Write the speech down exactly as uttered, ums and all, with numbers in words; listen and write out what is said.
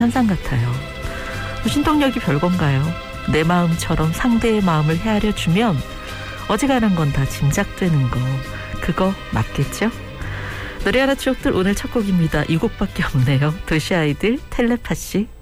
환상 같아요. 신동력이 별건가요? 내 마음처럼 상대의 마음을 헤아려 주면 어지간한 건 다 짐작되는 거, 그거 맞겠죠? 노래 하나 추억들 오늘 첫 곡입니다. 이 곡밖에 없네요. 도시아이들 텔레파시.